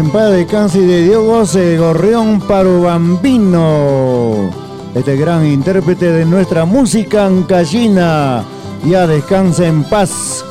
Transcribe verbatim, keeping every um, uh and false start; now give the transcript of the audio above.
En paz descanse de Diogo C. Gorrión Parubambino, este gran intérprete de nuestra música ancallina. Ya descansa en paz.